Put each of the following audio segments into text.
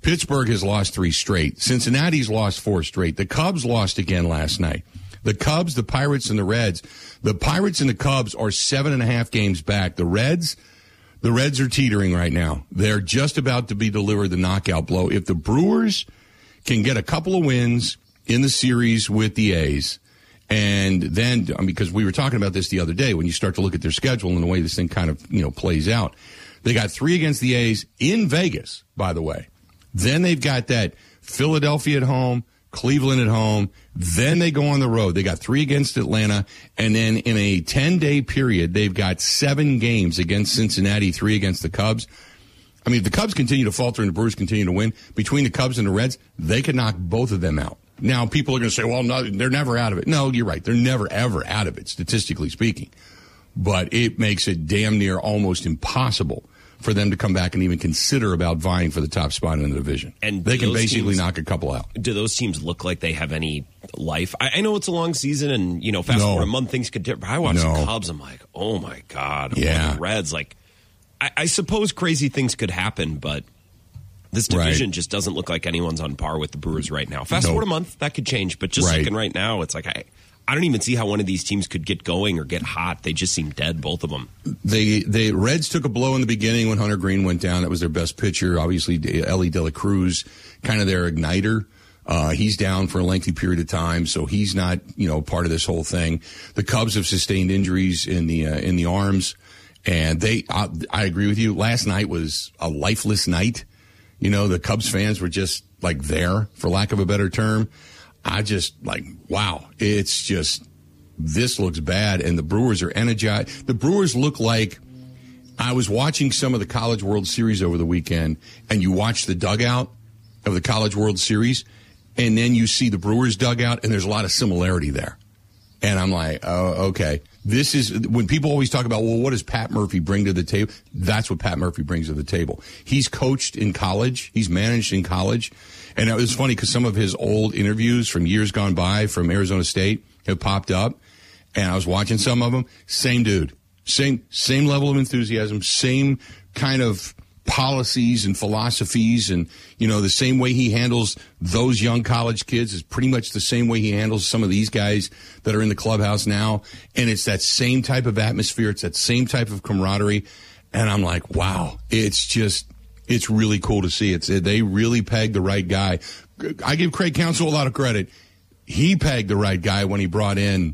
Pittsburgh has lost 3 straight. Cincinnati's lost 4 straight. The Cubs lost again last night. The Cubs, the Pirates, and the Reds. The Pirates and the Cubs are 7.5 games back. The Reds are teetering right now. They're just about to be delivered the knockout blow. If the Brewers can get a couple of wins in the series with the A's, and then, because we were talking about this the other day, when you start to look at their schedule and the way this thing kind of, plays out, they got 3 against the A's in Vegas, by the way. Then they've got that Philadelphia at home, Cleveland at home. Then they go on the road. They got 3 against Atlanta. And then in a 10-day period, they've got 7 games against Cincinnati, 3 against the Cubs. I mean, if the Cubs continue to falter and the Brewers continue to win, between the Cubs and the Reds, they could knock both of them out. Now, people are going to say, well, no, they're never out of it. No, you're right. They're never, ever out of it, statistically speaking. But it makes it damn near almost impossible for them to come back and even consider about vying for the top spot in the division. And they can basically knock a couple out. Do those teams look like they have any life? I know it's a long season, and, fast forward a month, things could differ. I watch the Cubs, I'm like, oh, my God. Yeah. The Reds, I suppose crazy things could happen, but this division just doesn't look like anyone's on par with the Brewers right now. Fast forward a month, that could change. But just looking right now, it's like I don't even see how one of these teams could get going or get hot. They just seem dead, both of them. The Reds took a blow in the beginning when Hunter Green went down. That was their best pitcher. Obviously, Ellie De La Cruz, kind of their igniter. He's down for a lengthy period of time, so he's not, part of this whole thing. The Cubs have sustained injuries in the arms, and I agree with you. Last night was a lifeless night. The Cubs fans were just there, for lack of a better term. I just wow, it's just, this looks bad. And the Brewers are energized. The Brewers look like, I was watching some of the College World Series over the weekend, and you watch the dugout of the College World Series, and then you see the Brewers dugout, and there's a lot of similarity there. And I'm like, oh, okay. This is, when people always talk about, well, what does Pat Murphy bring to the table? That's what Pat Murphy brings to the table. He's coached in college. He's managed in college. And it was funny because some of his old interviews from years gone by from Arizona State have popped up. And I was watching some of them. Same dude. Same level of enthusiasm. Same kind of policies and philosophies, and the same way he handles those young college kids is pretty much the same way he handles some of these guys that are in the clubhouse now. And it's that same type of atmosphere. It's that same type of camaraderie. And I'm like, wow, it's really cool to see. They really pegged the right guy. I give Craig Counsell a lot of credit. He pegged the right guy when he brought in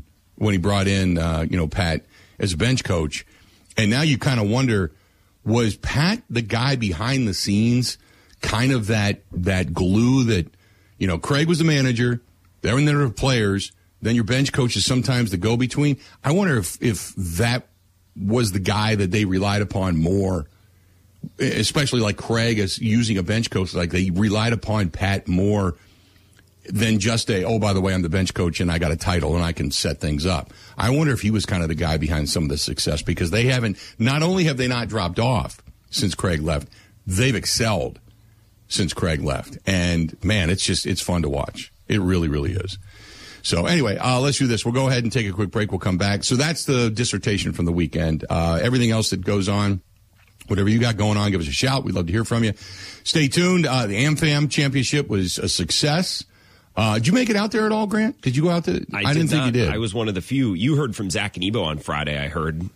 Pat as a bench coach. And now you kind of wonder, was Pat the guy behind the scenes, kind of that glue that, Craig was the manager, then there were players, then your bench coach is sometimes the go-between. I wonder if that was the guy that they relied upon more, especially like Craig as using a bench coach, like they relied upon Pat more than just oh, by the way, I'm the bench coach and I got a title and I can set things up. I wonder if he was kind of the guy behind some of the success, because not only have they not dropped off since Craig left, they've excelled since Craig left. And man, it's fun to watch. It really, really is. So anyway, let's do this. We'll go ahead and take a quick break. We'll come back. So that's the dissertation from the weekend. Everything else that goes on, whatever you got going on, give us a shout. We'd love to hear from you. Stay tuned. The AmFam Championship was a success. Did you make it out there at all, Grant? Did you go out there? I didn't think you did. I was one of the few. You heard from Zach and Ebo on Friday, I heard.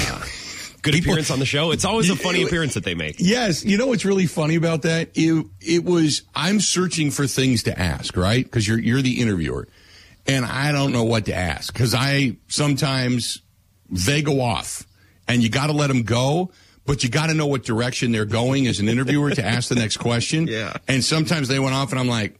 Good appearance on the show. It's always a funny appearance that they make. Yes. You know what's really funny about that? It was, I'm searching for things to ask, right? Because you're the interviewer. And I don't know what to ask. Because sometimes they go off. And you got to let them go. But you got to know what direction they're going as an interviewer to ask the next question. Yeah. And sometimes they went off and I'm like,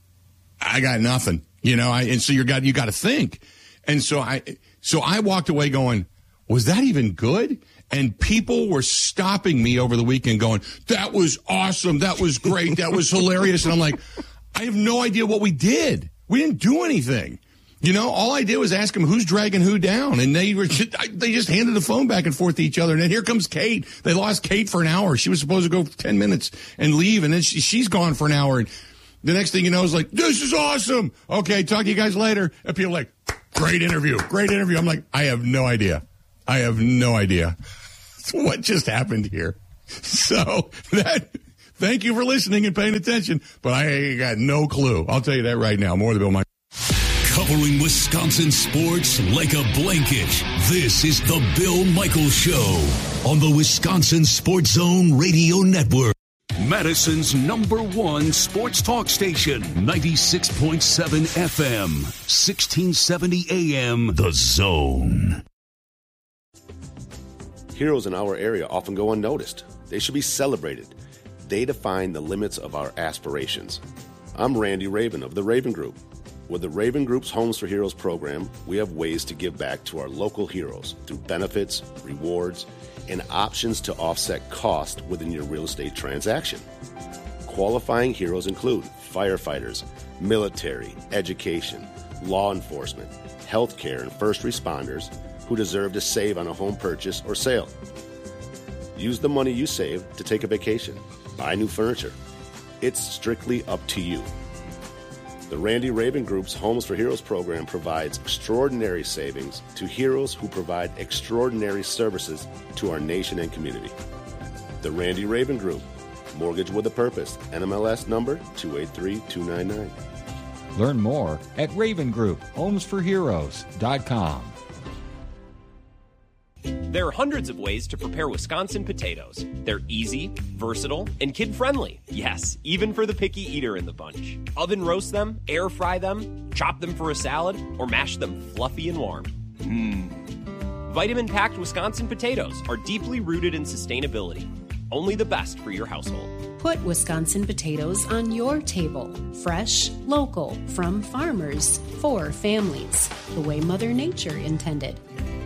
I got nothing, and so you got to think. And so I walked away going, was that even good? And people were stopping me over the weekend going, that was awesome. That was great. That was hilarious. And I'm like, I have no idea what we did. We didn't do anything. All I did was ask them who's dragging who down. And they just handed the phone back and forth to each other. And then here comes Kate. They lost Kate for an hour. She was supposed to go for 10 minutes and leave. And then she's gone for an hour. And the next thing you know is like, this is awesome. Okay, talk to you guys later. And people are like, great interview. I'm like, I have no idea what just happened here. So Thank you for listening and paying attention, but I got no clue. I'll tell you that right now. More of the Bill Michaels. Covering Wisconsin sports like a blanket, this is the Bill Michaels Show on the Wisconsin Sports Zone Radio Network. Madison's #1 sports talk station, 96.7 FM, 1670 AM, The Zone. Heroes in our area often go unnoticed. They should be celebrated. They define the limits of our aspirations. I'm Randy Raven of the Raven Group. With the Raven Group's Homes for Heroes program, we have ways to give back to our local heroes through benefits, rewards, and options to offset cost within your real estate transaction. Qualifying heroes include firefighters, military, education, law enforcement, healthcare, and first responders who deserve to save on a home purchase or sale. Use the money you save to take a vacation, buy new furniture. It's strictly up to you. The Randy Raven Group's Homes for Heroes program provides extraordinary savings to heroes who provide extraordinary services to our nation and community. The Randy Raven Group, mortgage with a purpose, NMLS number 283299. Learn more at Raven Group, homesforheroes.com. There are hundreds of ways to prepare Wisconsin potatoes. They're easy, versatile, and kid-friendly. Yes, even for the picky eater in the bunch. Oven roast them, air fry them, chop them for a salad, or mash them fluffy and warm. Vitamin-packed Wisconsin potatoes are deeply rooted in sustainability. Only the best for your household. Put Wisconsin potatoes on your table. Fresh, local, from farmers, for families. The way Mother Nature intended.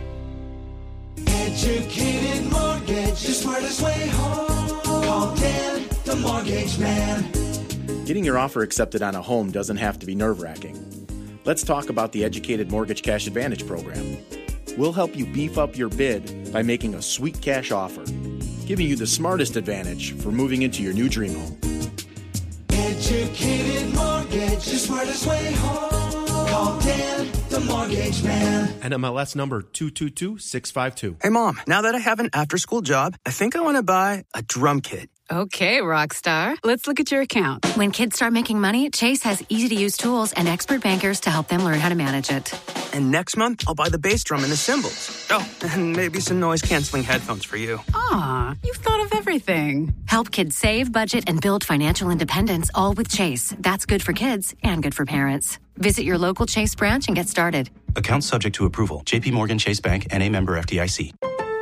Educated Mortgage, the smartest way home. Call Dan, the Mortgage Man. Getting your offer accepted on a home doesn't have to be nerve-wracking. Let's talk about the Educated Mortgage Cash Advantage program. We'll help you beef up your bid by making a sweet cash offer, giving you the smartest advantage for moving into your new dream home. Educated Mortgage, the smartest way home. Call Dan, the Mortgage Man. NMLS number 222652. Hey, Mom, now that I have an after-school job, I think I want to buy a drum kit. Okay, Rockstar. Let's look at your account. When kids start making money, Chase has easy-to-use tools and expert bankers to help them learn how to manage it. And next month, I'll buy the bass drum and the cymbals. Oh, and maybe some noise-canceling headphones for you. Aw, you've thought of everything. Help kids save, budget, and build financial independence, all with Chase. That's good for kids and good for parents. Visit your local Chase branch and get started. Account subject to approval. J.P. Morgan Chase Bank, N.A. member FDIC.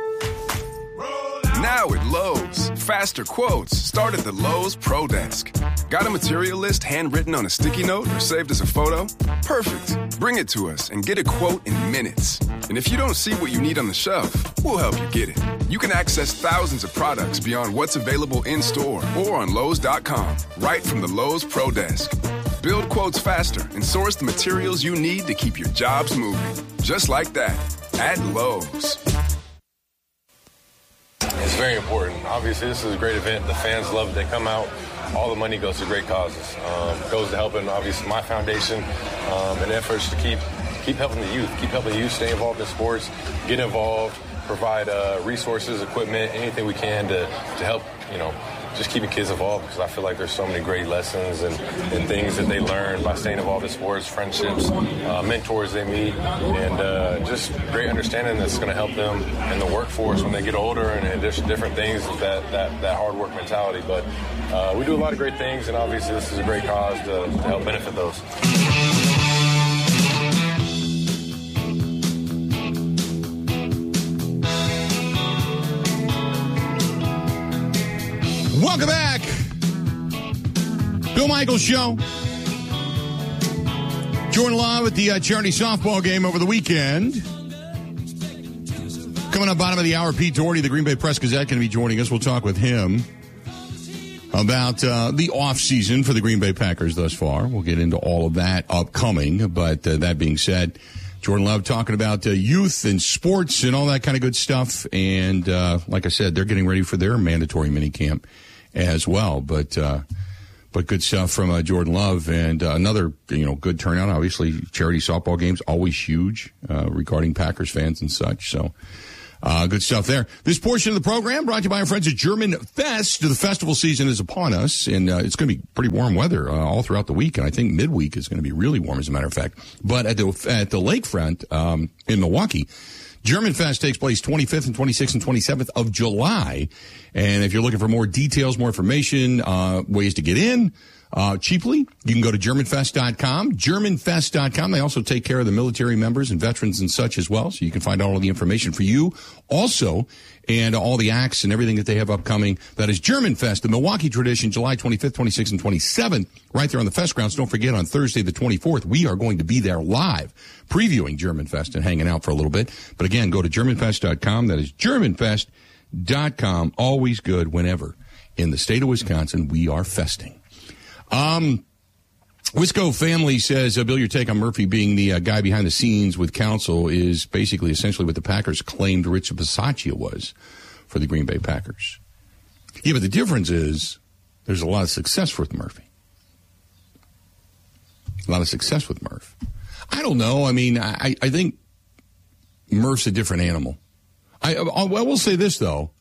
Now at Lowe's, faster quotes start at the Lowe's Pro Desk. Got a material list handwritten on a sticky note or saved as a photo? Perfect. Bring it to us and get a quote in minutes. And if you don't see what you need on the shelf, we'll help you get it. You can access thousands of products beyond what's available in-store or on Lowe's.com, right from the Lowe's Pro Desk. Build quotes faster and source the materials you need to keep your jobs moving. Just like that, at Lowe's. It's very important. Obviously, this is a great event. The fans love it. They come out. All the money goes to great causes. Goes to helping, obviously, my foundation and efforts to keep helping the youth. Keep helping the youth stay involved in sports, get involved, provide resources, equipment, anything we can to help, just keeping kids involved, because I feel like there's so many great lessons and things that they learn by staying involved in sports, friendships, mentors they meet, and just great understanding that's going to help them in the workforce when they get older, and just different things, that hard work mentality. But we do a lot of great things, and obviously this is a great cause to help benefit those. Welcome back. Bill Michaels Show. Jordan Love at the charity softball game over the weekend. Coming up bottom of the hour, Pete Doherty, the Green Bay Press-Gazette, going to be joining us. We'll talk with him about the offseason for the Green Bay Packers thus far. We'll get into all of that upcoming. But that being said, Jordan Love talking about youth and sports and all that kind of good stuff. And like I said, they're getting ready for their mandatory minicamp as well. But good stuff from Jordan Love, and another good turnout. Obviously, charity softball games always huge regarding Packers fans and such. So Good stuff there. This portion of the program brought to you by our friends at German Fest. The festival season is upon us, and it's going to be pretty warm weather all throughout the week, and I think midweek is going to be really warm, as a matter of fact. But at the lakefront in Milwaukee, German Fest takes place 25th and 26th and 27th of July. And if you're looking for more details, more information, ways to get in cheaply, you can go to GermanFest.com. GermanFest.com. They also take care of the military members and veterans and such as well. So you can find all of the information for you also, and all the acts and everything that they have upcoming. That is German Fest, the Milwaukee tradition, July 25th, 26th, and 27th, right there on the Fest grounds. Don't forget, on Thursday the 24th, we are going to be there live, previewing German Fest and hanging out for a little bit. But again, go to GermanFest.com. That is GermanFest.com. Always good whenever in the state of Wisconsin we are festing. Wisco family says, Bill, your take on Murphy being the guy behind the scenes with counsel is basically essentially what the Packers claimed Rich Bisaccia was for the Green Bay Packers. Yeah, but the difference is there's a lot of success with Murphy. A lot of success with Murph. I don't know. I mean, I think Murph's a different animal. I will say this, though.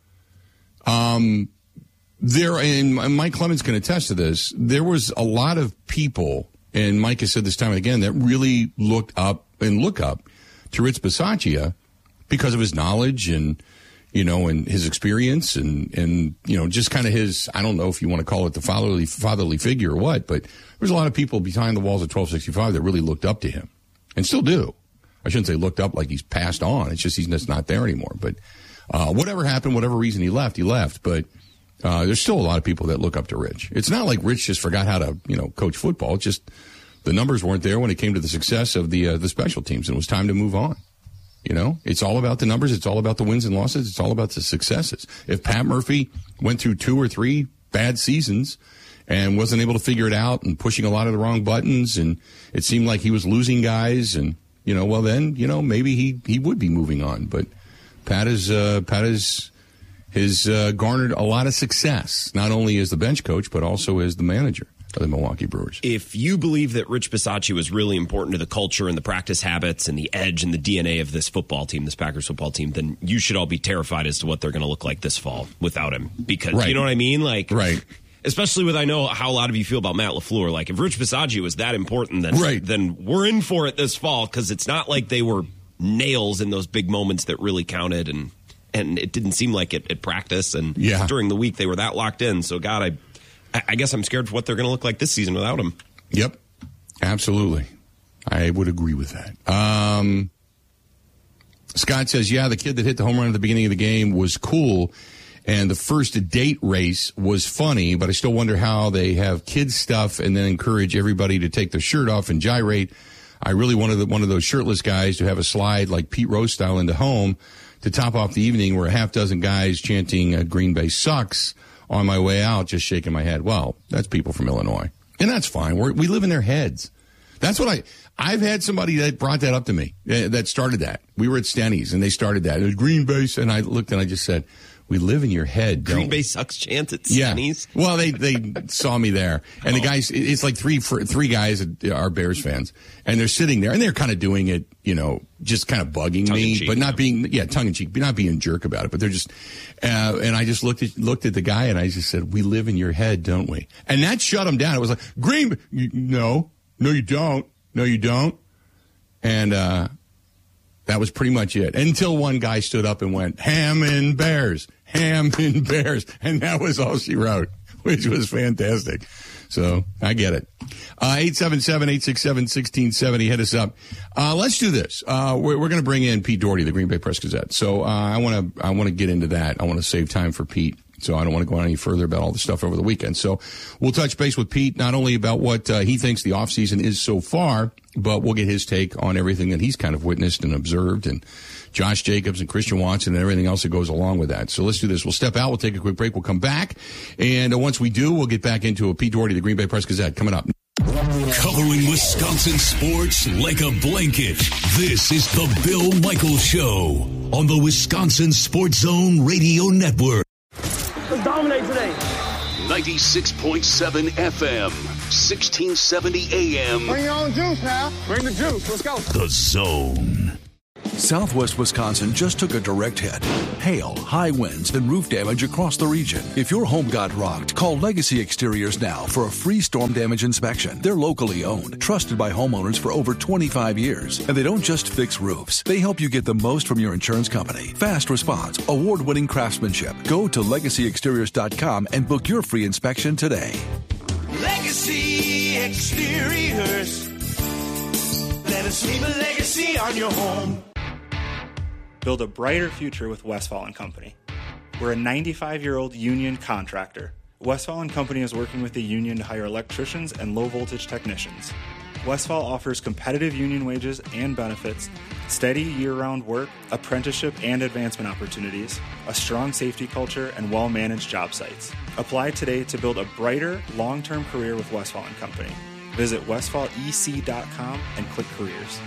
And Mike Clemens can attest to this, there was a lot of people, and Mike has said this time and again, that really look up to Rich Bisaccia because of his knowledge and, and his experience and just kind of his, I don't know if you want to call it the fatherly figure or what, but there's a lot of people behind the walls of 1265 that really looked up to him and still do. I shouldn't say looked up like he's passed on. It's just he's just not there anymore. But whatever happened, whatever reason he left. But there's still a lot of people that look up to Rich. It's not like Rich just forgot how to, coach football. It's just the numbers weren't there when it came to the success of the special teams, and it was time to move on. It's all about the numbers. It's all about the wins and losses. It's all about the successes. If Pat Murphy went through 2 or 3 bad seasons and wasn't able to figure it out and pushing a lot of the wrong buttons, and it seemed like he was losing guys, and well then maybe he would be moving on. But Pat has garnered a lot of success, not only as the bench coach, but also as the manager of the Milwaukee Brewers. If you believe that Rich Bisaccia was really important to the culture and the practice habits and the edge and the DNA of this football team, this Packers football team, then you should all be terrified as to what they're going to look like this fall without him. Because, You know what I mean? Right. Especially with, I know how a lot of you feel about Matt LaFleur. Like, if Rich Bisaccia was that important, then we're in for it this fall, because it's not like they were nails in those big moments that really counted, and it didn't seem like it at practice, and during the week they were that locked in. So, God, I guess I'm scared for what they're going to look like this season without him. Yep, absolutely. I would agree with that. Scott says, the kid that hit the home run at the beginning of the game was cool, and the first date race was funny, but I still wonder how they have kids stuff and then encourage everybody to take their shirt off and gyrate. I really wanted one of those shirtless guys to have a slide like Pete Rose style into home to top off the evening, where a half dozen guys chanting Green Bay sucks on my way out, just shaking my head. Well, that's people from Illinois, and that's fine. We live in their heads. That's what I've had somebody that brought that up to me, that started that. We were at Stenny's, and they started that. It was Green Bay, and I looked and I just said, we live in your head, don't we? Green Bay sucks chant at Stenny's. Yeah. Well, they saw me there. And the guys, it's like three guys that are Bears fans. And they're sitting there, and they're kind of doing it, just kind of bugging me, but not being, tongue-in-cheek, but not being a jerk about it. But they're just, and I just looked at the guy, and I just said, we live in your head, don't we? And that shut him down. It was like, no, you don't. No, you don't. And that was pretty much it. Until one guy stood up and went, ham and Bears. And that was all she wrote, which was fantastic. So I get it. 877-867-1670. Hit us up. Let's do this. We're going to bring in Pete Doherty, the Green Bay Press-Gazette. So I want to get into that. I want to save time for Pete. So I don't want to go on any further about all the stuff over the weekend. So we'll touch base with Pete, not only about what he thinks the offseason is so far, but we'll get his take on everything that he's kind of witnessed and observed, and Josh Jacobs and Christian Watson and everything else that goes along with that. So let's do this. We'll step out. We'll take a quick break. We'll come back. And once we do, we'll get back into a Pete Doherty, the Green Bay Press-Gazette, coming up. Covering Wisconsin sports like a blanket. This is the Bill Michaels Show on the Wisconsin Sports Zone Radio Network. Let's dominate today. 96.7 FM, 1670 AM. Bring your own juice now. Bring the juice. Let's go. The Zone. Southwest Wisconsin just took a direct hit. Hail, high winds, and roof damage across the region. If your home got rocked, call Legacy Exteriors now for a free storm damage inspection. They're locally owned, trusted by homeowners for over 25 years. And they don't just fix roofs. They help you get the most from your insurance company. Fast response, award-winning craftsmanship. Go to LegacyExteriors.com and book your free inspection today. Legacy Exteriors. Let us leave a legacy on your home. Build a brighter future with Westfall & Company. We're a 95-year-old union contractor. Westfall & Company is working with the union to hire electricians and low-voltage technicians. Westfall offers competitive union wages and benefits, steady year-round work, apprenticeship and advancement opportunities, a strong safety culture, and well-managed job sites. Apply today to build a brighter, long-term career with Westfall & Company. Visit westfallec.com and click careers.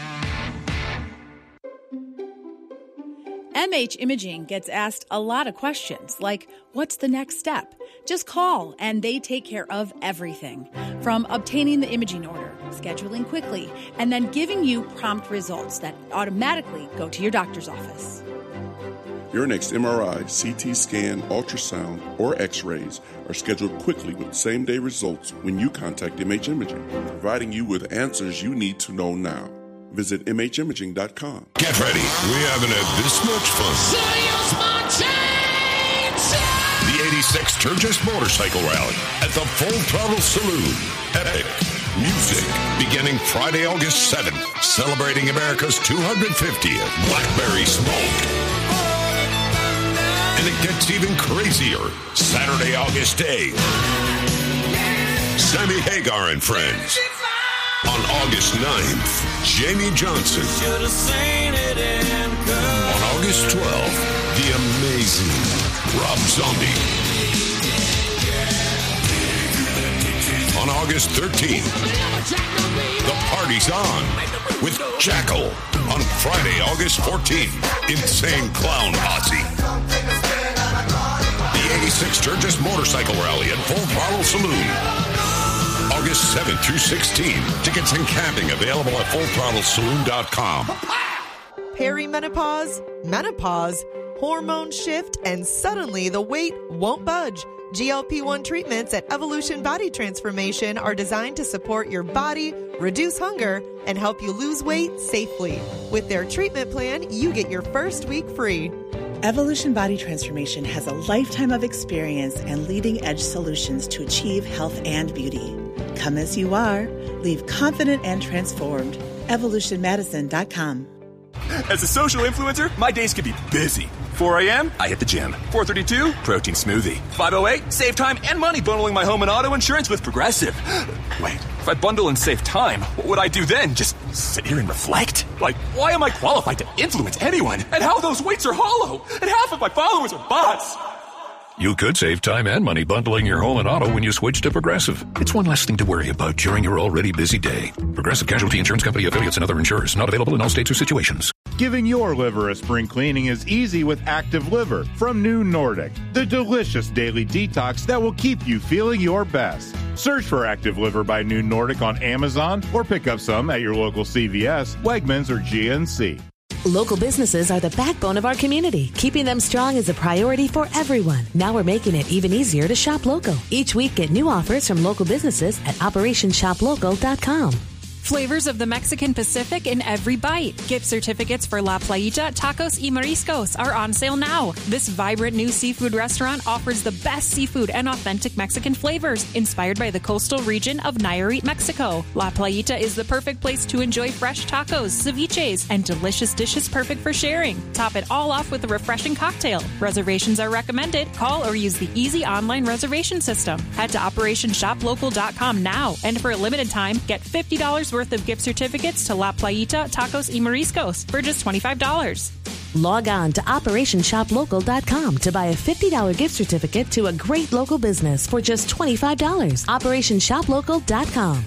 MH Imaging gets asked a lot of questions, like, what's the next step? Just call, and they take care of everything. From obtaining the imaging order, scheduling quickly, and then giving you prompt results that automatically go to your doctor's office. Your next MRI, CT scan, ultrasound, or X-rays are scheduled quickly with same-day results when you contact MH Imaging, providing you with answers you need to know now. Visit MHimaging.com. Get ready. We haven't had this much fun. The 86 Sturgis Motorcycle Rally at the Full Throttle Saloon. Epic music beginning Friday, August 7th, celebrating America's 250th Blackberry Smoke. And it gets even crazier Saturday, August 8th. Sammy Hagar and friends. On August 9th, Jamie Johnson. On August 12th, the amazing Rob Zombie. On August 13th, the party's on with Jackal. On Friday, August 14th, Insane Clown Posse. The 86 Sturgis Motorcycle Rally at Full Throttle Saloon. August 7th through 16th. Tickets and camping available at FullThrottleSaloon.com. Perimenopause, menopause, hormone shift, and suddenly the weight won't budge. GLP-1 treatments at Evolution Body Transformation are designed to support your body, reduce hunger, and help you lose weight safely. With their treatment plan, you get your first week free. Evolution Body Transformation has a lifetime of experience and leading-edge solutions to achieve health and beauty. Come as you are. Leave confident and transformed. EvolutionMedicine.com. As a social influencer, my days can be busy. 4 a.m., I hit the gym. 4:32, protein smoothie. 5:08, save time and money bundling my home and auto insurance with Progressive. Wait, if I bundle and save time, what would I do then? Just sit here and reflect? Like, why am I qualified to influence anyone? And how those weights are hollow? And half of my followers are bots. You could save time and money bundling your home and auto when you switch to Progressive. It's one less thing to worry about during your already busy day. Progressive Casualty Insurance Company affiliates and other insurers. Not available in all states or situations. Giving your liver a spring cleaning is easy with Active Liver from New Nordic, the delicious daily detox that will keep you feeling your best. Search for Active Liver by New Nordic on Amazon or pick up some at your local CVS, Wegmans, or GNC. Local businesses are the backbone of our community. Keeping them strong is a priority for everyone. Now we're making it even easier to shop local. Each week, get new offers from local businesses at OperationShopLocal.com. Flavors of the Mexican Pacific in every bite. Gift certificates for La Playita Tacos y Mariscos are on sale now. This vibrant new seafood restaurant offers the best seafood and authentic Mexican flavors, inspired by the coastal region of Nayarit, Mexico. La Playita is the perfect place to enjoy fresh tacos, ceviches, and delicious dishes perfect for sharing. Top it all off with a refreshing cocktail. Reservations are recommended. Call or use the easy online reservation system. Head to OperationShopLocal.com now, and for a limited time, get $50 worth of gift certificates to La Playita Tacos y Mariscos for just $25. Log on to OperationShopLocal.com to buy a $50 gift certificate to a great local business for just $25. OperationShopLocal.com.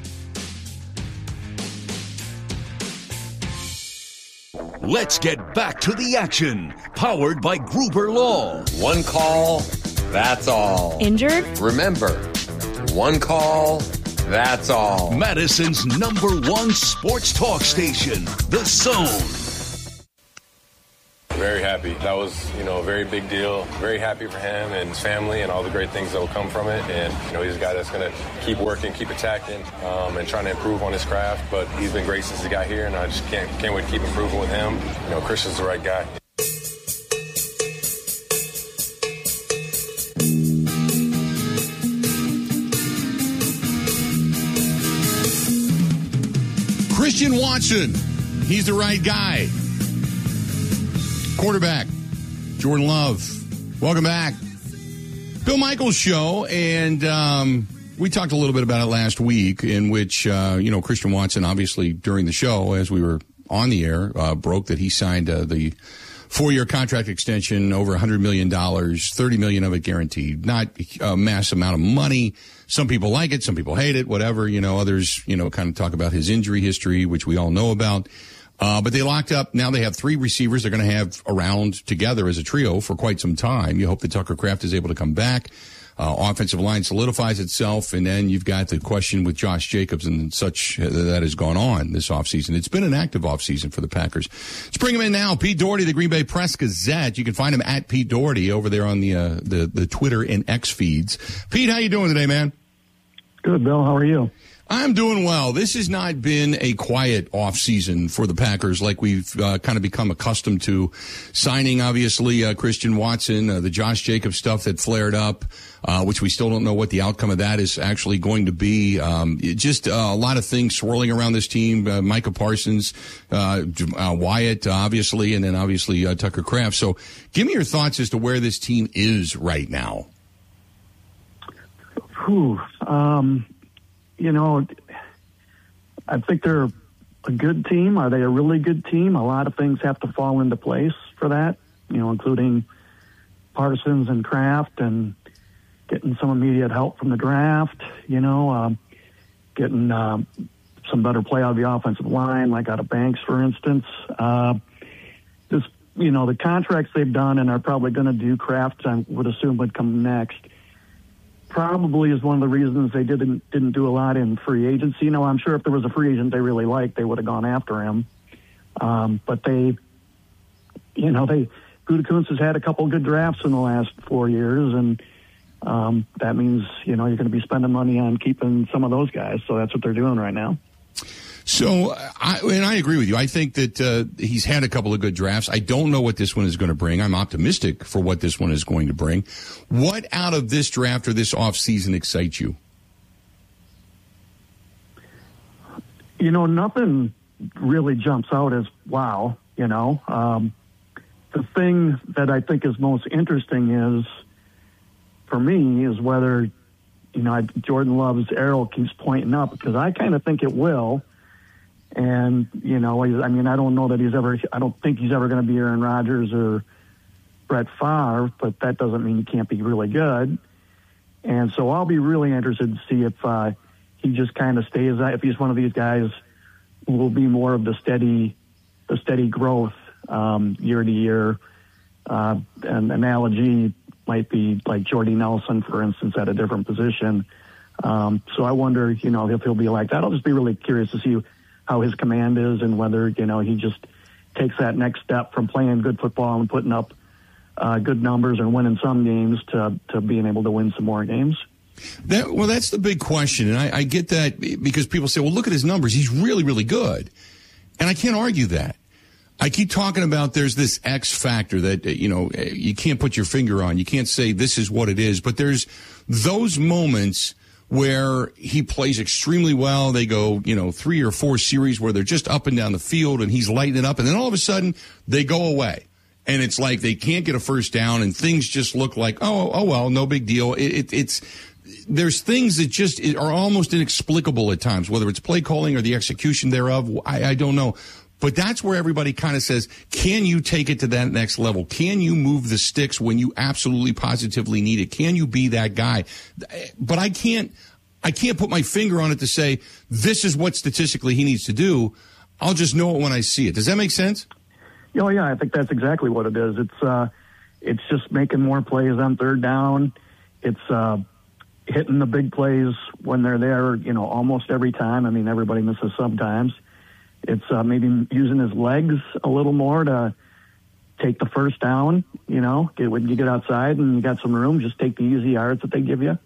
Let's get back to the action. Powered by Gruber Law. One call, that's all. Injured? Remember, one call, that's all. Madison's #1 sports talk station, The Zone. very happy. That was, a very big deal. Very happy for him and his family and all the great things that will come from it. And, he's a guy that's going to keep working, keep attacking, and trying to improve on his craft. But he's been great since he got here, and I just can't wait to keep improving with him. Christian's the right guy. Christian Watson, he's the right guy. Quarterback, Jordan Love. Welcome back. Bill Michaels Show, and we talked a little bit about it last week, in which, Christian Watson, obviously, during the show, as we were on the air, broke that he signed the 4-year contract extension, over $100 million, $30 million of it guaranteed. Not a mass amount of money. Some people like it, some people hate it, whatever. Others, kind of talk about his injury history, which we all know about. But they locked up. Now they have 3 receivers they're going to have around together as a trio for quite some time. You hope that Tucker Kraft is able to come back. Offensive line solidifies itself, and then you've got the question with Josh Jacobs and such that has gone on this offseason. It's been an active offseason for the Packers. Let's bring him in now. Pete Doherty, the Green Bay Press-Gazette. You can find him at Pete Doherty over there on the Twitter and X feeds. Pete, how you doing today, man? Good, Bill. How are you? I'm doing well. This has not been a quiet offseason for the Packers like we've kind of become accustomed to. Signing, obviously, Christian Watson, the Josh Jacobs stuff that flared up, which we still don't know what the outcome of that is actually going to be. Just a lot of things swirling around this team. Micah Parsons, Wyatt, obviously, and then obviously Tucker Kraft. So give me your thoughts as to where this team is right now. I think they're a good team. Are they a really good team? A lot of things have to fall into place for that, including Parsons and Kraft and getting some immediate help from the draft, getting some better play out of the offensive line, like out of Banks, for instance. The contracts they've done and are probably going to do, Kraft, I would assume, would come next. Probably is one of the reasons they didn't do a lot in free agency. I'm sure if there was a free agent they really liked, they would have gone after him. But Gutekunst has had a couple good drafts in the last 4 years, and that means you're going to be spending money on keeping some of those guys. So that's what they're doing right now. So, I agree with you. I think that he's had a couple of good drafts. I don't know what this one is going to bring. I'm optimistic for what this one is going to bring. What out of this draft or this offseason excites you? Nothing really jumps out as wow, The thing that I think is most interesting is, for me, is whether, Jordan Love's arrow keeps pointing up, because I kind of think it will. And, I don't know that I don't think he's ever going to be Aaron Rodgers or Brett Favre, but that doesn't mean he can't be really good. And so I'll be really interested to see if he just kind of stays, if he's one of these guys who will be more of the steady growth year to year. An analogy might be like Jordy Nelson, for instance, at a different position. So I wonder, if he'll be like that. I'll just be really curious to see how his command is and whether, he just takes that next step from playing good football and putting up good numbers and winning some games to being able to win some more games. That's the big question. And I get that because people say, well, look at his numbers. He's really, really good. And I can't argue that. I keep talking about there's this X factor that, you can't put your finger on. You can't say this is what it is. But there's those moments where he plays extremely well. They go, 3 or 4 series where they're just up and down the field and he's lighting it up. And then all of a sudden they go away. And it's like they can't get a first down and things just look like, oh well, no big deal. There's things that just are almost inexplicable at times, whether it's play calling or the execution thereof. I don't know. But that's where everybody kind of says, can you take it to that next level? Can you move the sticks when you absolutely positively need it? Can you be that guy? But I can't put my finger on it to say, this is what statistically he needs to do. I'll just know it when I see it. Does that make sense? Oh, yeah, I think that's exactly what it is. It's just making more plays on third down. It's hitting the big plays when they're there, almost every time. I mean, everybody misses sometimes. It's maybe using his legs a little more to take the first down, when you get outside and you got some room, just take the easy yards that they give you.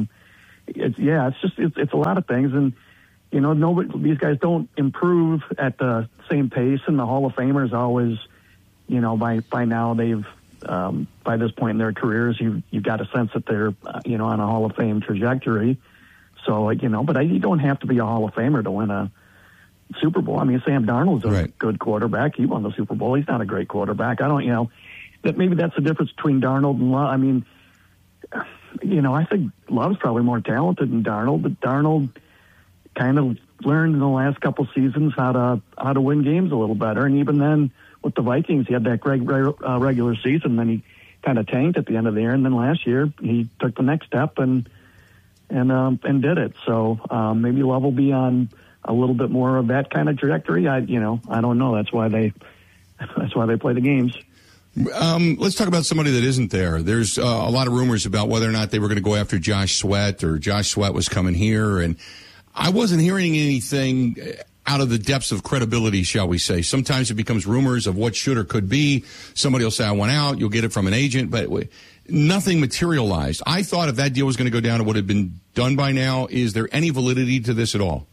It's a lot of things. And, these guys don't improve at the same pace, and the Hall of Famers always, by now they've, by this point in their careers, you've got a sense that they're, on a Hall of Fame trajectory. So, but you don't have to be a Hall of Famer to win a Super Bowl. I mean, Sam Darnold's a good quarterback. He won the Super Bowl. He's not a great quarterback. Maybe that's the difference between Darnold and Love. I mean, I think Love's probably more talented than Darnold, but Darnold kind of learned in the last couple seasons how to win games a little better. And even then, with the Vikings, he had that great regular season. Then he kind of tanked at the end of the year, and then last year he took the next step and did it. So maybe Love will be on a little bit more of that kind of trajectory. I don't know. That's why they play the games. Let's talk about somebody that isn't there. There's a lot of rumors about whether or not they were going to go after Josh Sweat, or Josh Sweat was coming here, and I wasn't hearing anything out of the depths of credibility, shall we say. Sometimes it becomes rumors of what should or could be. Somebody will say, I want out. You'll get it from an agent, but nothing materialized. I thought if that deal was going to go down, it would have been done by now. Is there any validity to this at all?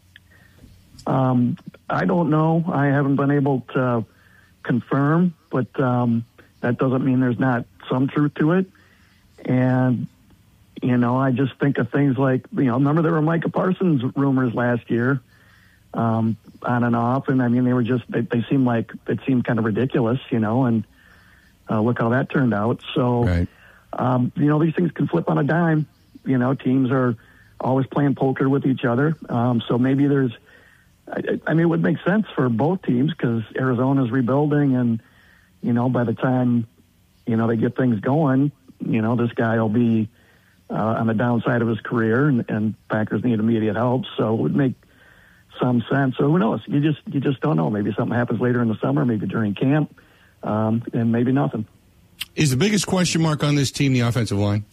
I don't know. I haven't been able to confirm, but that doesn't mean there's not some truth to it. And, I just think of things like, remember there were Micah Parsons rumors last year, on and off. And I mean, they were just, they seemed like, it seemed kind of ridiculous, and look how that turned out. So, these things can flip on a dime. Teams are always playing poker with each other. So maybe there's, it would make sense for both teams because Arizona's rebuilding, and, by the time, they get things going, this guy will be on the downside of his career, and Packers need immediate help. So it would make some sense. So who knows? You just don't know. Maybe something happens later in the summer, maybe during camp, and maybe nothing. Is the biggest question mark on this team the offensive line?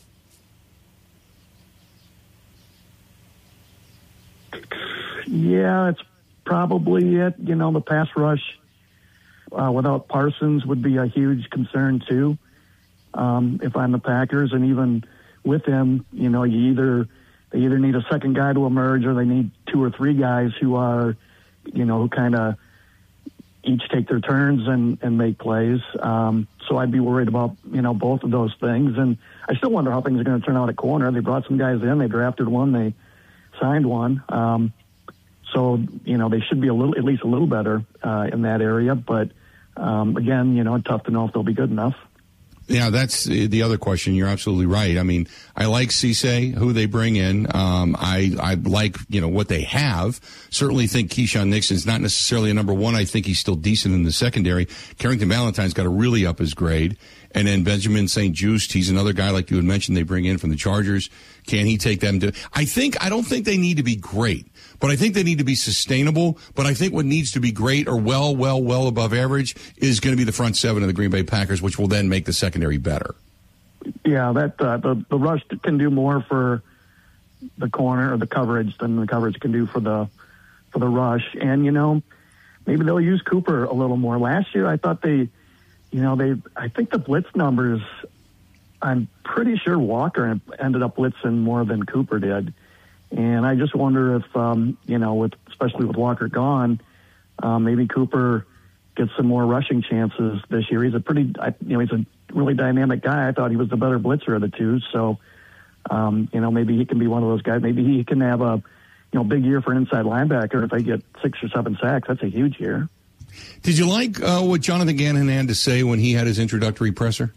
Yeah, it's probably it. The pass rush without Parsons would be a huge concern too. If I'm the Packers, and even with him, they either need a second guy to emerge, or they need two or three guys who are, who kind of each take their turns and make plays. So I'd be worried about, both of those things. And I still wonder how things are going to turn out at corner. They brought some guys in, they drafted one, they signed one. So, they should be at least a little better in that area. But, again, tough to know if they'll be good enough. Yeah, that's the other question. You're absolutely right. I mean, I like Cisse, who they bring in. I like, what they have. Certainly think Keyshawn Nixon's not necessarily a number one. I think he's still decent in the secondary. Carrington Valentine's got to really up his grade. And then Benjamin St. Juste, he's another guy, like you had mentioned, they bring in from the Chargers. Can he take them to... I don't think they need to be great, but I think they need to be sustainable. But I think what needs to be great or well above average is going to be the front seven of the Green Bay Packers, which will then make the secondary better. Yeah, that the rush can do more for the corner or the coverage than the coverage can do for the rush. And, maybe they'll use Cooper a little more. Last year, I thought I think the blitz numbers, I'm pretty sure Walker ended up blitzing more than Cooper did. And I just wonder if, especially with Walker gone, maybe Cooper gets some more rushing chances this year. He's he's a really dynamic guy. I thought he was the better blitzer of the two. So, maybe he can be one of those guys. Maybe he can have a, big year for an inside linebacker. If they get 6 or 7 sacks, that's a huge year. Did you like what Jonathan Gannon had to say when he had his introductory presser?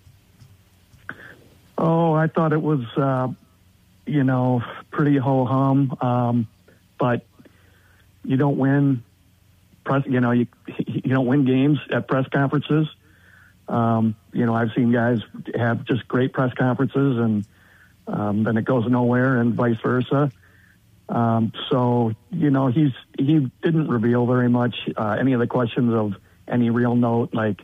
Oh, I thought it was, pretty ho-hum. But you don't win you don't win games at press conferences. I've seen guys have just great press conferences and then it goes nowhere and vice versa. So, he didn't reveal very much, any of the questions of any real note, like,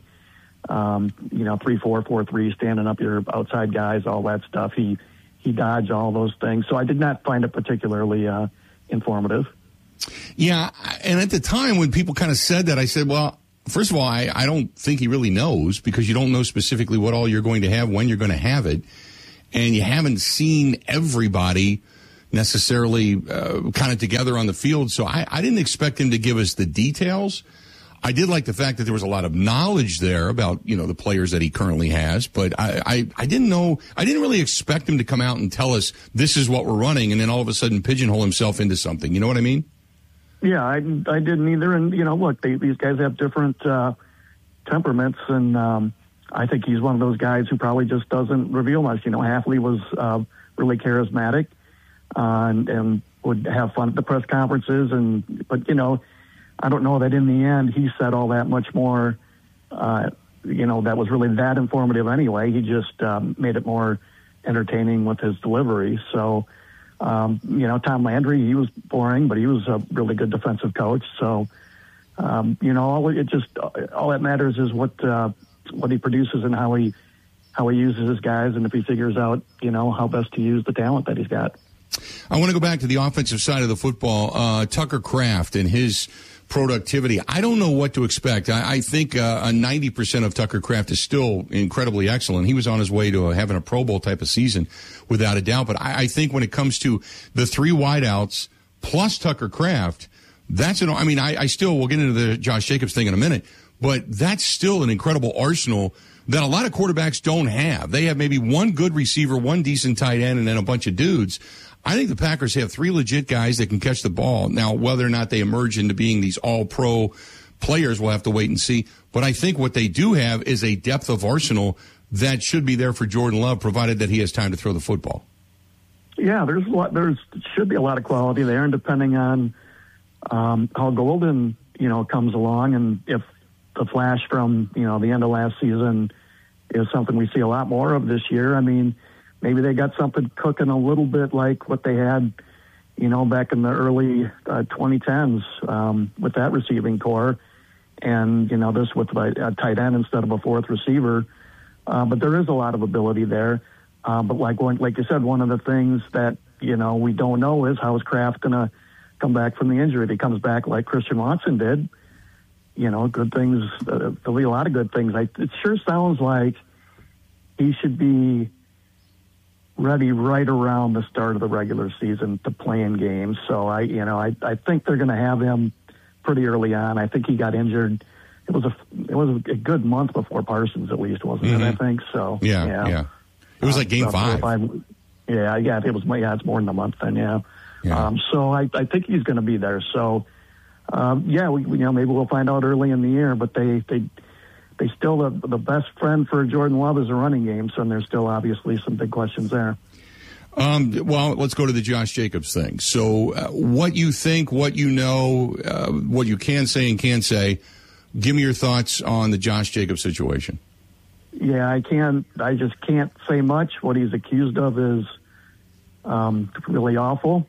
3-4-4-3, standing up your outside guys, all that stuff. He dodged all those things. So I did not find it particularly, informative. Yeah. And at the time when people kind of said that, I said, well, first of all, I don't think he really knows, because you don't know specifically what all you're going to have, when you're going to have it. And you haven't seen everybody necessarily kind of together on the field. So I didn't expect him to give us the details. I did like the fact that there was a lot of knowledge there about, the players that he currently has. But I didn't know, I didn't really expect him to come out and tell us this is what we're running and then all of a sudden pigeonhole himself into something. You know what I mean? Yeah, I didn't either. And, look, these guys have different temperaments, and I think he's one of those guys who probably just doesn't reveal much. Hafley was really charismatic and would have fun at the press conferences. But I don't know that in the end he said all that much more, that was really that informative anyway. He just made it more entertaining with his delivery. So, Tom Landry, he was boring, but he was a really good defensive coach. So, all that matters is what he produces and how he uses his guys, and if he figures out, how best to use the talent that he's got. I want to go back to the offensive side of the football. Tucker Kraft and his productivity. I don't know what to expect. I think 90% of Tucker Kraft is still incredibly excellent. He was on his way to having a Pro Bowl type of season, without a doubt. But I think when it comes to the three wideouts plus Tucker Kraft, I still, we'll get into the Josh Jacobs thing in a minute, but that's still an incredible arsenal that a lot of quarterbacks don't have. They have maybe one good receiver, one decent tight end, and then a bunch of dudes. I think the Packers have three legit guys that can catch the ball. Now, whether or not they emerge into being these all-pro players, we'll have to wait and see. But I think what they do have is a depth of arsenal that should be there for Jordan Love, provided that he has time to throw the football. Yeah, there should be a lot of quality there, and depending on how Golden, comes along, and if the flash from, the end of last season is something we see a lot more of this year. Maybe they got something cooking a little bit like what they had, back in the early 2010s with that receiving core, and this with a tight end instead of a fourth receiver. But there is a lot of ability there. But like you said, one of the things that we don't know is how is Kraft going to come back from the injury. If he comes back like Christian Watson did, good things. There'll be a lot of good things. It sure sounds like he should be ready right around the start of the regular season to play in games. So I think they're going to have him pretty early on. I think he got injured. It was a good month before Parsons, at least, wasn't it? I think so. Yeah. It was like game 5. Yeah. It was. Yeah, it's more than a month then. Yeah. So I think he's going to be there. So maybe we'll find out early in the year. But they still the best friend for Jordan Love is a running game, so there's still obviously some big questions there. Well, let's go to the Josh Jacobs thing. So what you think, what you know, what you can say and can't say, give me your thoughts on the Josh Jacobs situation. Yeah, I just can't say much. What he's accused of is really awful.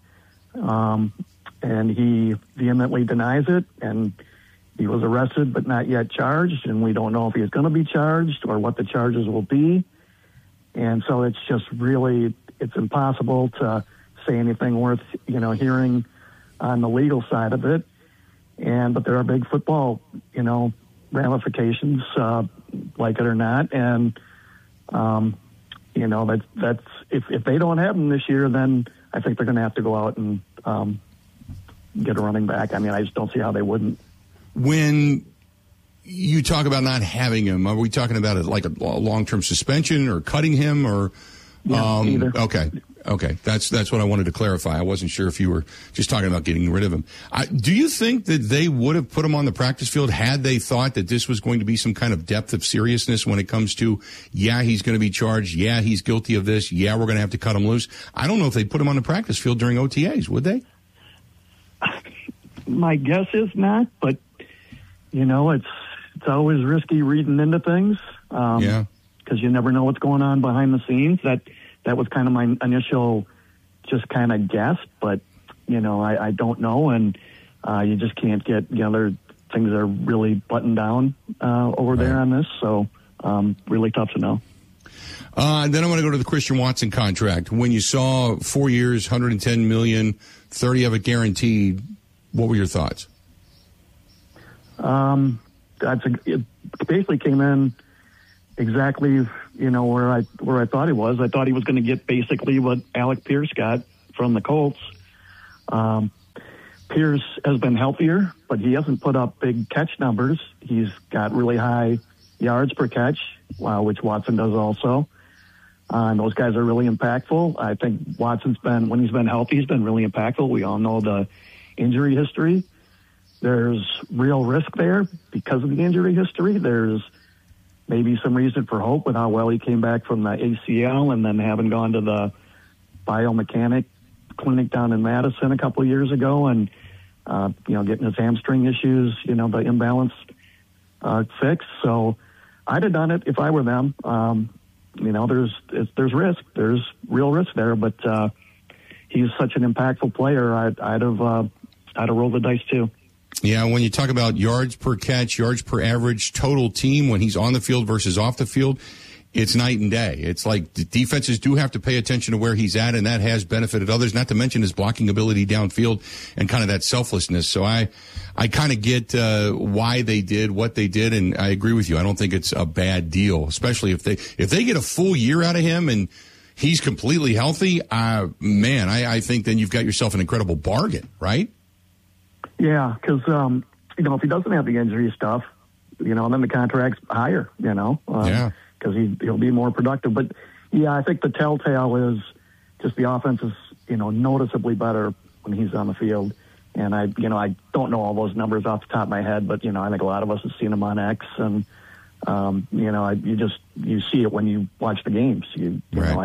And he vehemently denies it, and he was arrested but not yet charged, and we don't know if he's going to be charged or what the charges will be. And so it's just really, it's impossible to say anything worth, hearing on the legal side of it. But there are big football, ramifications, like it or not. And, that's if they don't have him this year, then I think they're going to have to go out and get a running back. I just don't see how they wouldn't. When you talk about not having him, are we talking about it like a long-term suspension or cutting him or? Either. Okay. That's what I wanted to clarify. I wasn't sure if you were just talking about getting rid of him. Do you think that they would have put him on the practice field had they thought that this was going to be some kind of depth of seriousness when it comes to, he's going to be charged. Yeah, he's guilty of this. Yeah, we're going to have to cut him loose. I don't know if they put him on the practice field during OTAs, would they? My guess is not, but it's always risky reading into things. Because you never know what's going on behind the scenes. That was kind of my initial just kind of guess, but, I don't know. And you just can't get, there things are really buttoned down over there on this. So really tough to know. Then I want to go to the Christian Watson contract. When you saw 4 years, $110 million, 30 of it guaranteed, what were your thoughts? it basically came in exactly, where I thought he was. I thought he was going to get basically what Alec Pierce got from the Colts. Pierce has been healthier, but he hasn't put up big catch numbers. He's got really high yards per catch, which Watson does also. And those guys are really impactful. I think Watson's when he's been healthy, he's been really impactful. We all know the injury history. There's real risk there because of the injury history. There's maybe some reason for hope with how well he came back from the ACL and then having gone to the biomechanic clinic down in Madison a couple of years ago and, getting his hamstring issues, the imbalance fixed. So I'd have done it if I were them. There's risk. There's real risk there, but he's such an impactful player. I'd have rolled the dice too. Yeah, when you talk about yards per catch, yards per average, total team, when he's on the field versus off the field, it's night and day. It's like the defenses do have to pay attention to where he's at, and that has benefited others, not to mention his blocking ability downfield and kind of that selflessness. So I kind of get why they did what they did, and I agree with you. I don't think it's a bad deal, especially if they get a full year out of him and he's completely healthy. I think then you've got yourself an incredible bargain, right? Yeah, because, if he doesn't have the injury stuff, then the contract's higher, because he'll be more productive. But, yeah, I think the telltale is just the offense is, noticeably better when he's on the field. And I don't know all those numbers off the top of my head, but, I think a lot of us have seen him on X. And, you see it when you watch the games. You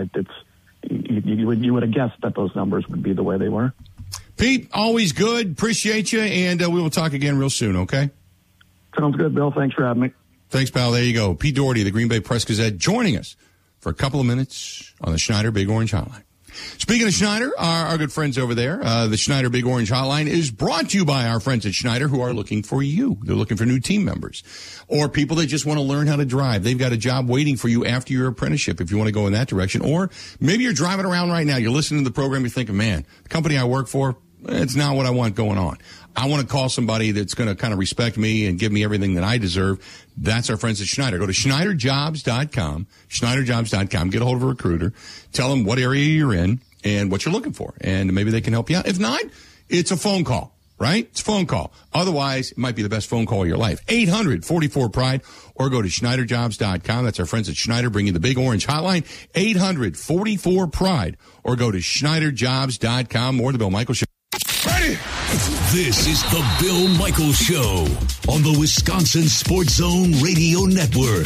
would have guessed that those numbers would be the way they were. Pete, always good. Appreciate you, and we will talk again real soon, okay? Sounds good, Bill. Thanks for having me. Thanks, pal. There you go. Pete Doherty, the Green Bay Press-Gazette, joining us for a couple of minutes on the Schneider Big Orange Hotline. Speaking of Schneider, our good friends over there, the Schneider Big Orange Hotline is brought to you by our friends at Schneider who are looking for you. They're looking for new team members or people that just want to learn how to drive. They've got a job waiting for you after your apprenticeship if you want to go in that direction. Or maybe you're driving around right now, you're listening to the program, you're thinking, man, the company I work for, it's not what I want going on. I want to call somebody that's going to kind of respect me and give me everything that I deserve. That's our friends at Schneider. Go to SchneiderJobs.com, SchneiderJobs.com, get a hold of a recruiter, tell them what area you're in and what you're looking for, and maybe they can help you out. If not, it's a phone call, right? It's a phone call. Otherwise, it might be the best phone call of your life. 800-44-PRIDE, or go to SchneiderJobs.com. That's our friends at Schneider, bringing the Big Orange Hotline, 800-44-PRIDE, or go to SchneiderJobs.com. More of the Bill Michaels Show. Ready? This is the Bill Michaels Show on the Wisconsin Sports Zone Radio Network.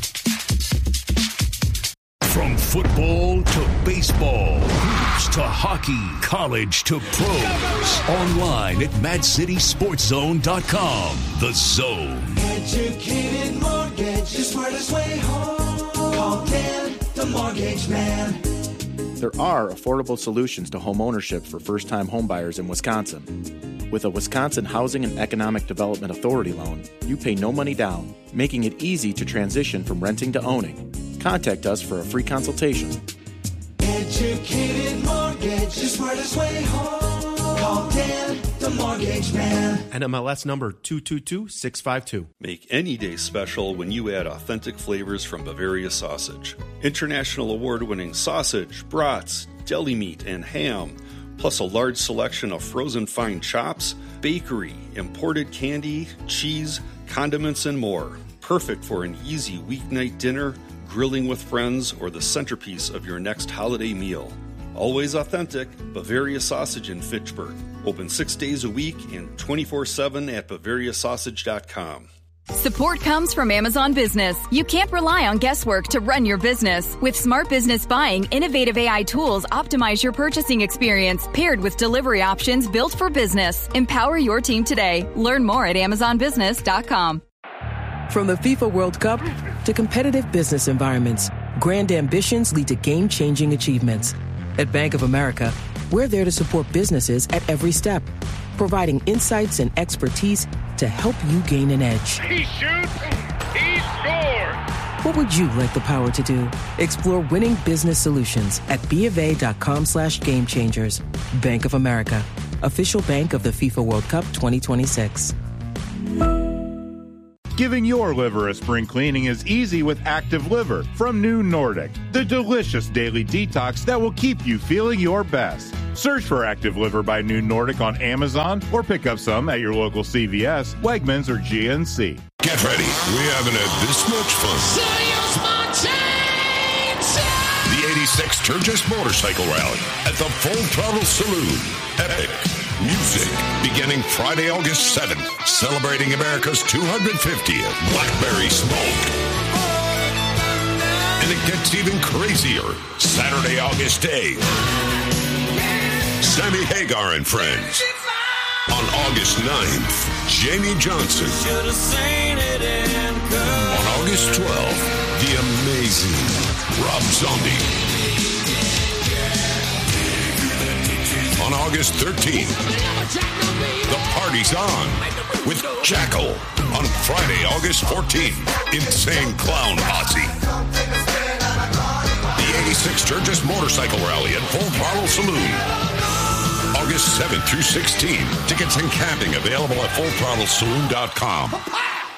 From football to baseball, hoops to hockey, college to pros. Online at MadCitySportsZone.com. The Zone. Educated mortgage, the smartest way home. Call Dan, the mortgage man. There are affordable solutions to home ownership for first-time homebuyers in Wisconsin. With a Wisconsin Housing and Economic Development Authority loan, you pay no money down, making it easy to transition from renting to owning. Contact us for a free consultation. Educated mortgage, the smartest way home. Call Dan, the mortgage man. NMLS number 222652. Make any day special when you add authentic flavors from Bavaria Sausage. International award-winning sausage, brats, deli meat, and ham, plus a large selection of frozen fine chops, bakery, imported candy, cheese, condiments, and more. Perfect for an easy weeknight dinner, grilling with friends, or the centerpiece of your next holiday meal. Always authentic, Bavaria Sausage in Fitchburg. Open 6 days a week and 24/7 at BavariaSausage.com. Support comes from Amazon Business. You can't rely on guesswork to run your business. With Smart Business Buying, innovative AI tools optimize your purchasing experience, paired with delivery options built for business. Empower your team today. Learn more at AmazonBusiness.com. From the FIFA World Cup to competitive business environments, grand ambitions lead to game-changing achievements. At Bank of America, we're there to support businesses at every step, providing insights and expertise to help you gain an edge. He shoots, he scores! What would you like the power to do? Explore winning business solutions at BofA.com/gamechangers. Bank of America, official bank of the FIFA World Cup 2026. Giving your liver a spring cleaning is easy with Active Liver from New Nordic, the delicious daily detox that will keep you feeling your best. Search for Active Liver by New Nordic on Amazon or pick up some at your local CVS, Wegmans, or GNC. Get ready. We haven't had this much fun. The 86 Sturgis Motorcycle Rally at the Full Throttle Saloon. Epic music beginning Friday, August 7th, celebrating America's 250th Blackberry Smoke. And it gets even crazier Saturday, August 8th. Sammy Hagar and Friends. On August 9th, Jamie Johnson. On August 12th, the amazing Rob Zombie. On August 13th, the party's on with Jackal. On Friday, August 14th, Insane Clown Posse. The 86 Sturgis Motorcycle Rally at Full Throttle Saloon. August 7th through 16th. Tickets and camping available at FullThrottleSaloon.com.